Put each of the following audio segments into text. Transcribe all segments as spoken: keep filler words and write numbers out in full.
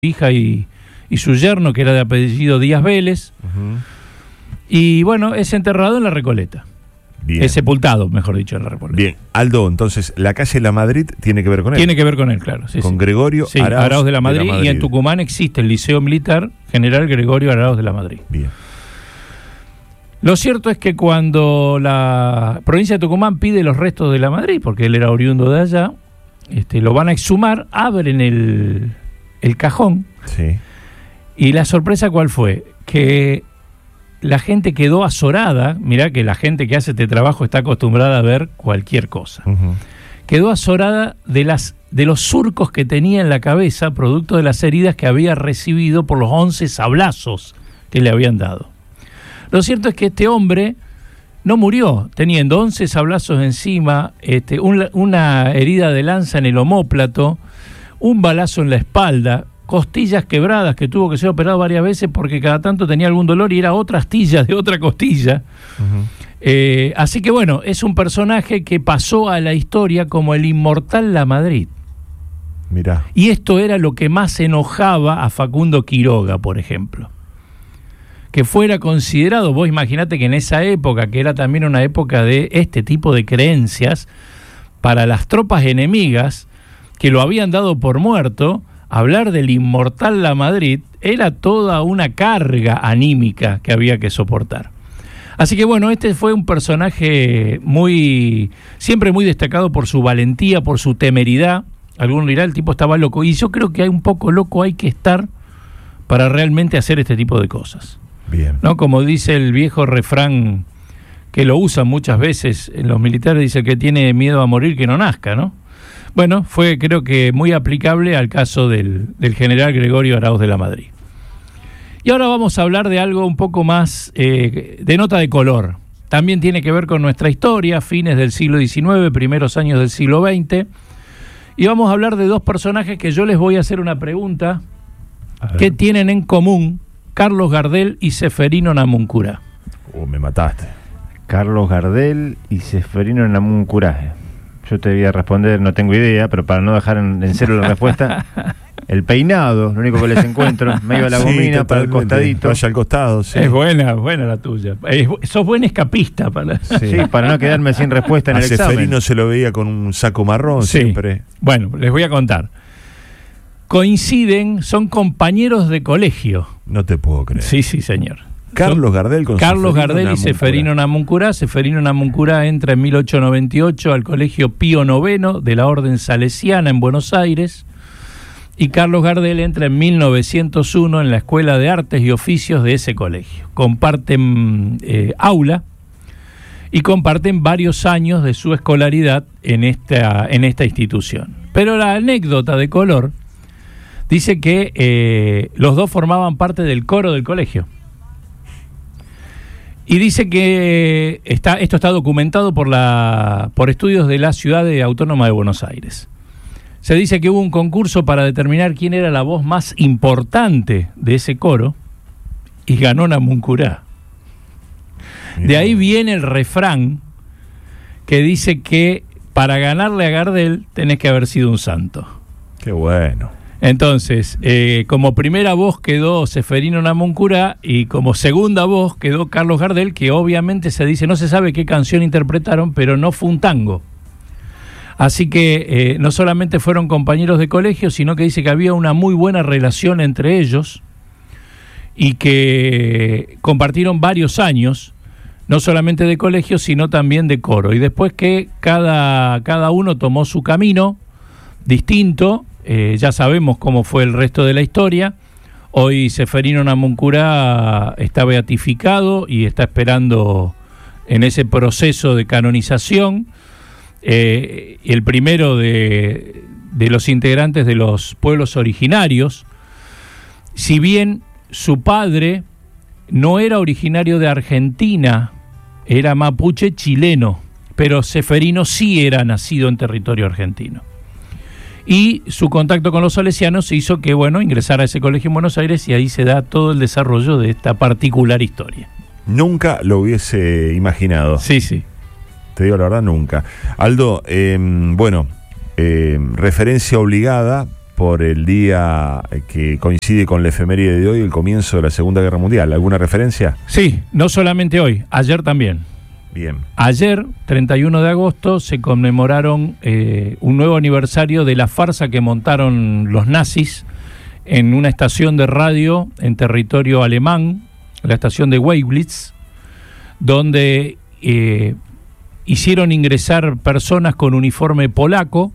hija y, y su yerno, que era de apellido Díaz Vélez. Uh-huh. Y bueno, es enterrado en La Recoleta. Bien. Es sepultado, mejor dicho, en La Recoleta. Bien, Aldo, entonces, la calle La Madrid tiene que ver con él. Tiene que ver con él, claro. Sí, con sí. Gregorio sí, Arauz, Arauz de la Madrid, de la Madrid. Y en Tucumán existe el Liceo Militar General Gregorio Arauz de la Madrid. Bien. Lo cierto es que cuando la provincia de Tucumán pide los restos de la Madrid, porque él era oriundo de allá, este, lo van a exhumar, abren el, el cajón. Sí. Y la sorpresa, ¿cuál fue? Que la gente quedó azorada. Mirá que la gente que hace este trabajo está acostumbrada a ver cualquier cosa. Uh-huh. Quedó azorada de, las, de los surcos que tenía en la cabeza, producto de las heridas que había recibido por los once sablazos que le habían dado. Lo cierto es que este hombre no murió, teniendo once sablazos encima, este, un, una herida de lanza en el omóplato, un balazo en la espalda, costillas quebradas, que tuvo que ser operado varias veces porque cada tanto tenía algún dolor y era otra astilla de otra costilla. Uh-huh. Eh, así que bueno, es un personaje que pasó a la historia como el inmortal La Madrid. Mirá. Y esto era lo que más enojaba a Facundo Quiroga, por ejemplo. Que fuera considerado, vos imaginate que en esa época, que era también una época de este tipo de creencias, para las tropas enemigas, que lo habían dado por muerto, hablar del inmortal La Madrid era toda una carga anímica que había que soportar. Así que bueno, este fue un personaje muy, siempre muy destacado por su valentía, por su temeridad. Alguno dirá, el tipo estaba loco, y yo creo que hay un poco loco hay que estar para realmente hacer este tipo de cosas. Bien. ¿No? Como dice el viejo refrán que lo usan muchas veces en los militares, dice que tiene miedo a morir que no nazca, ¿no? Bueno, fue creo que muy aplicable al caso del, del general Gregorio Arauz de la Madrid. Y ahora vamos a hablar de algo un poco más eh, de nota de color. También tiene que ver con nuestra historia, fines del siglo diecinueve, primeros años del siglo veinte. Y vamos a hablar de dos personajes que yo les voy a hacer una pregunta. ¿Qué tienen en común Carlos Gardel y Ceferino Namuncurá? Oh, me mataste. Carlos Gardel y Ceferino Namuncurá. Yo te voy a responder, no tengo idea, pero para no dejar en, en cero la respuesta, el peinado, lo único que les encuentro, medio a la gomina, sí, para el costadito. Vaya al costado, sí. Es buena, buena la tuya. Es, sos buen escapista. Para... Sí. sí, para no quedarme sin respuesta en a el Ceferino examen. Ceferino se lo veía con un saco marrón, sí. Siempre. Bueno, les voy a contar. Coinciden, son compañeros de colegio. No te puedo creer. Sí, sí, señor. Carlos Gardel con Carlos Gardel y Ceferino Namuncurá. Ceferino Namuncurá entra en mil ochocientos noventa y ocho al Colegio Pío Noveno de la Orden Salesiana en Buenos Aires, y Carlos Gardel entra en mil novecientos uno en la Escuela de Artes y Oficios de ese colegio. Comparten eh, aula y comparten varios años de su escolaridad en esta, en esta institución. Pero la anécdota de color dice que eh, los dos formaban parte del coro del colegio. Y dice que está, esto está documentado por, la, por estudios de la Ciudad Autónoma de Buenos Aires. Se dice que hubo un concurso para determinar quién era la voz más importante de ese coro, y ganó Namuncurá. De ahí viene el refrán que dice que para ganarle a Gardel tenés que haber sido un santo. Qué bueno. Entonces, eh, como primera voz quedó Ceferino Namuncurá y como segunda voz quedó Carlos Gardel, que obviamente se dice, no se sabe qué canción interpretaron, pero no fue un tango. Así que eh, no solamente fueron compañeros de colegio, sino que dice que había una muy buena relación entre ellos y que compartieron varios años, no solamente de colegio, sino también de coro. Y después que cada, cada uno tomó su camino distinto. Eh, ya sabemos cómo fue el resto de la historia. Hoy Ceferino Namuncurá está beatificado y está esperando en ese proceso de canonización. Eh, el primero de, de los integrantes de los pueblos originarios. Si bien su padre no era originario de Argentina, era mapuche chileno, pero Ceferino sí era nacido en territorio argentino. Y su contacto con los salesianos hizo que, bueno, ingresara a ese colegio en Buenos Aires, y ahí se da todo el desarrollo de esta particular historia. Nunca lo hubiese imaginado. Sí, sí. Te digo la verdad, nunca. Aldo, eh, bueno, eh, referencia obligada por el día que coincide con la efeméride de hoy, el comienzo de la Segunda Guerra Mundial. ¿Alguna referencia? Sí, no solamente hoy, ayer también. Bien. Ayer, treinta y uno de agosto, se conmemoraron eh, un nuevo aniversario de la farsa que montaron los nazis en una estación de radio en territorio alemán, la estación de Weiblitz, donde eh, hicieron ingresar personas con uniforme polaco,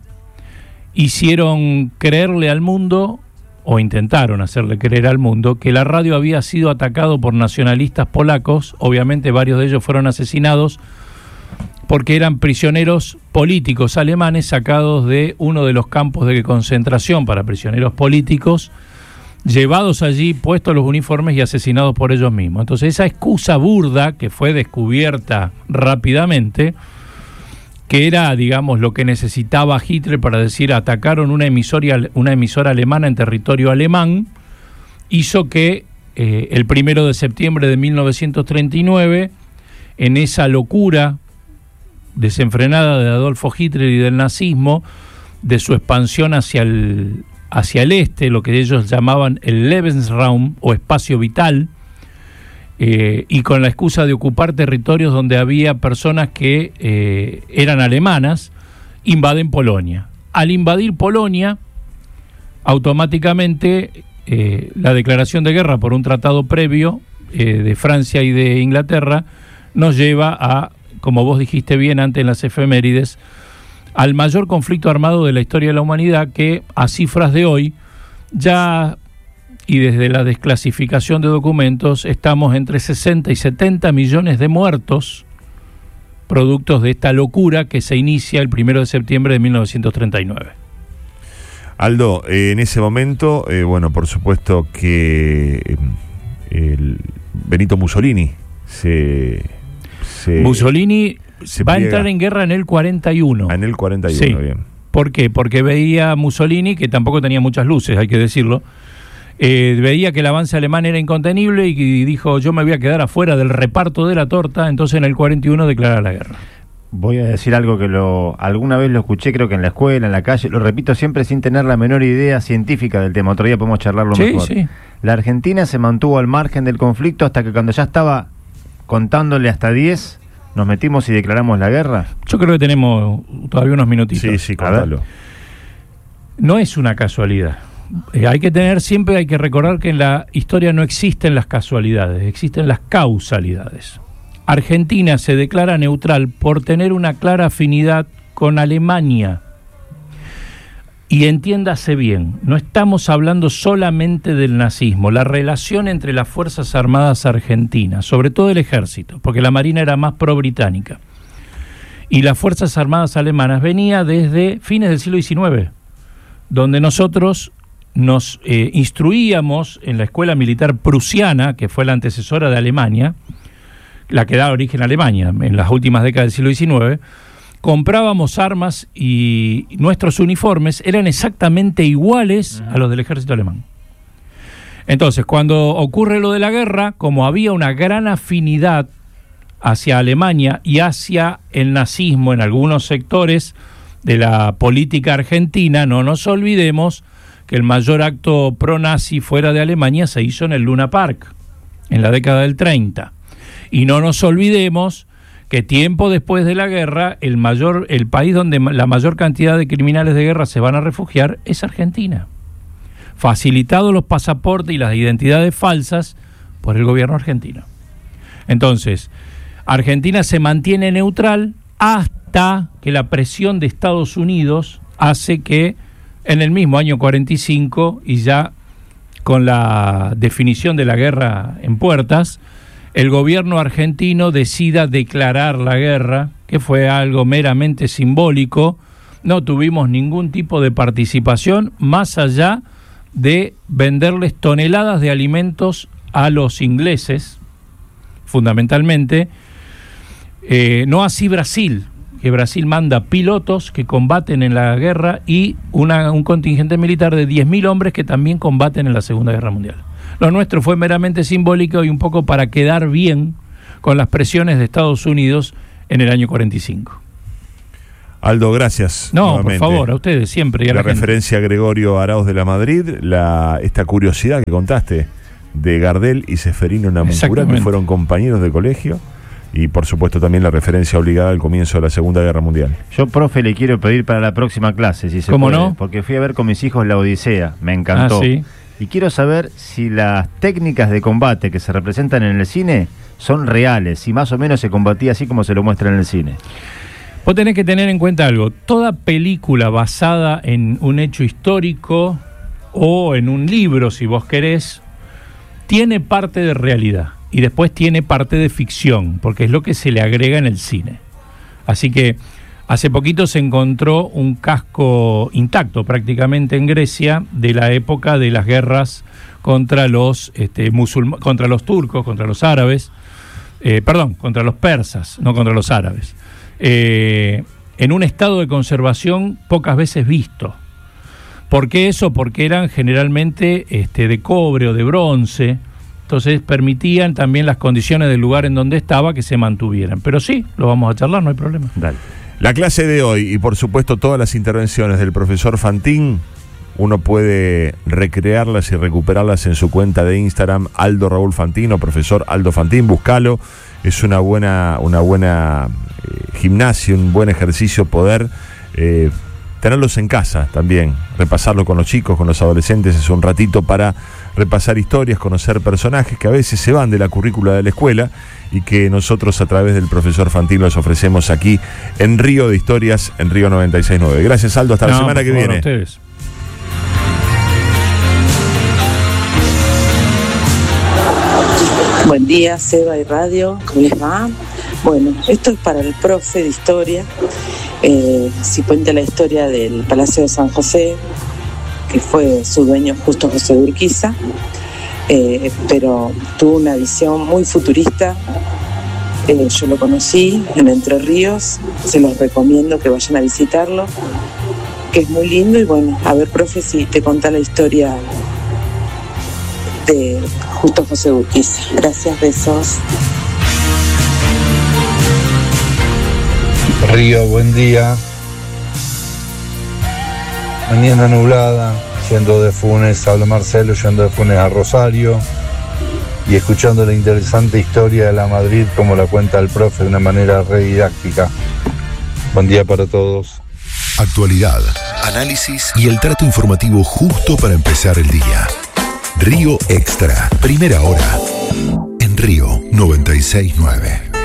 hicieron creerle al mundo, o intentaron hacerle creer al mundo, que la radio había sido atacado por nacionalistas polacos. Obviamente varios de ellos fueron asesinados porque eran prisioneros políticos alemanes sacados de uno de los campos de concentración para prisioneros políticos, llevados allí, puestos los uniformes y asesinados por ellos mismos. Entonces esa excusa burda, que fue descubierta rápidamente, que era, digamos, lo que necesitaba Hitler para decir atacaron una emisora, una emisora alemana en territorio alemán, hizo que eh, el primero de septiembre de mil novecientos treinta y nueve, en esa locura desenfrenada de Adolfo Hitler y del nazismo, de su expansión hacia el, hacia el este, lo que ellos llamaban el Lebensraum o espacio vital, Eh, y con la excusa de ocupar territorios donde había personas que eh, eran alemanas, invaden Polonia. Al invadir Polonia, automáticamente eh, la declaración de guerra por un tratado previo eh, de Francia y de Inglaterra nos lleva a, como vos dijiste bien antes en las efemérides, al mayor conflicto armado de la historia de la humanidad, que a cifras de hoy ya... y desde la desclasificación de documentos estamos entre sesenta y setenta millones de muertos, productos de esta locura que se inicia el primero de septiembre de mil novecientos treinta y nueve. Aldo, eh, en ese momento, eh, bueno, por supuesto que eh, el Benito Mussolini se... se Mussolini se va pliega. a entrar en guerra en el cuarenta y uno. Ah, en el cuarenta y uno, Sí. bien. ¿Por qué? Porque veía a Mussolini, que tampoco tenía muchas luces, hay que decirlo, Eh, veía que el avance alemán era incontenible y dijo, yo me voy a quedar afuera del reparto de la torta. Entonces en el cuarenta y uno declara la guerra. Voy a decir algo que lo alguna vez lo escuché, creo que en la escuela, en la calle, lo repito siempre sin tener la menor idea científica del tema. Otro día podemos charlarlo Sí, mejor. sí. La Argentina se mantuvo al margen del conflicto hasta que cuando ya estaba contándole hasta diez, nos metimos y declaramos la guerra. Yo creo que tenemos todavía unos minutitos. Sí, sí, contalo. No es una casualidad. Eh, hay que tener siempre, hay que recordar que en la historia no existen las casualidades, existen las causalidades. Argentina se declara neutral por tener una clara afinidad con Alemania. Y entiéndase bien, no estamos hablando solamente del nazismo, la relación entre las Fuerzas Armadas argentinas, sobre todo el ejército, porque la Marina era más pro-británica, y las Fuerzas Armadas alemanas venía desde fines del siglo diecinueve, donde nosotros nos eh, instruíamos en la escuela militar prusiana, que fue la antecesora de Alemania, la que da origen a Alemania en las últimas décadas del siglo diecinueve, comprábamos armas y nuestros uniformes eran exactamente iguales a los del ejército alemán. Entonces, cuando ocurre lo de la guerra, como había una gran afinidad hacia Alemania y hacia el nazismo en algunos sectores de la política argentina, no nos olvidemos que el mayor acto pro-nazi fuera de Alemania se hizo en el Luna Park, en la década del treinta. Y no nos olvidemos que tiempo después de la guerra, el mayor, el país donde la mayor cantidad de criminales de guerra se van a refugiar es Argentina. Facilitados los pasaportes y las identidades falsas por el gobierno argentino. Entonces, Argentina se mantiene neutral hasta que la presión de Estados Unidos hace que en el mismo año cuarenta y cinco, y ya con la definición de la guerra en puertas, el gobierno argentino decida declarar la guerra, que fue algo meramente simbólico. No tuvimos ningún tipo de participación más allá de venderles toneladas de alimentos a los ingleses, fundamentalmente. Eh, no así Brasil, que Brasil manda pilotos que combaten en la guerra y una, un contingente militar de diez mil hombres que también combaten en la Segunda Guerra Mundial. Lo nuestro fue meramente simbólico y un poco para quedar bien con las presiones de Estados Unidos en el año cuarenta y cinco. Aldo, gracias. No, nuevamente. por favor, a ustedes siempre. Y a la la gente. referencia a Gregorio Arauz de la Madrid, la, esta curiosidad que contaste de Gardel y Ceferino Namuncurá, que Exactamente. fueron compañeros de colegio, y por supuesto también la referencia obligada al comienzo de la Segunda Guerra Mundial. Yo, profe, le quiero pedir para la próxima clase, si se ¿Cómo puede, no? porque fui a ver con mis hijos La Odisea, me encantó. Ah, sí. Y quiero saber si las técnicas de combate que se representan en el cine son reales, si más o menos se combatía así como se lo muestra en el cine. Vos tenés que tener en cuenta algo. Toda película basada en un hecho histórico o en un libro, si vos querés, tiene parte de realidad y después tiene parte de ficción, porque es lo que se le agrega en el cine. Así que hace poquito se encontró un casco intacto prácticamente en Grecia de la época de las guerras contra los este, musulmanes, contra los turcos, contra los árabes, eh, perdón, contra los persas, no contra los árabes. Eh, en un estado de conservación pocas veces visto. ¿Por qué eso? Porque eran generalmente este, de cobre o de bronce, entonces permitían también las condiciones del lugar en donde estaba que se mantuvieran. Pero sí, lo vamos a charlar, no hay problema. Dale. La clase de hoy y por supuesto todas las intervenciones del profesor Fantín, uno puede recrearlas y recuperarlas en su cuenta de Instagram, Aldo Raúl Fantín o profesor Aldo Fantín, búscalo. Es una buena, una buena eh, gimnasia, un buen ejercicio poder eh, tenerlos en casa también, repasarlo con los chicos, con los adolescentes, es un ratito para repasar historias, conocer personajes que a veces se van de la currícula de la escuela y que nosotros a través del profesor Fantín los ofrecemos aquí en Río de Historias, en Río noventa y seis punto nueve. Gracias, Aldo, hasta No, la semana por que favor, viene. a ustedes. Buen día, Seba y Radio, ¿cómo les va? Bueno, esto es para el profe de historia. Eh, si cuenta la historia del Palacio de San José, que fue su dueño Justo José de Urquiza, eh, pero tuvo una visión muy futurista. Eh, yo lo conocí en Entre Ríos, se los recomiendo que vayan a visitarlo, que es muy lindo. Y bueno, a ver, profe, si te contá la historia de Justo José Urquiza. Gracias, besos. Río, buen día. Mañana nublada, yendo de Funes, hablo Marcelo, yendo de Funes a Rosario y escuchando la interesante historia de la Madrid como la cuenta el profe de una manera re didáctica. Buen día para todos. Actualidad, análisis y el trato informativo justo para empezar el día. Río Extra, primera hora, en Río noventa y seis punto nueve.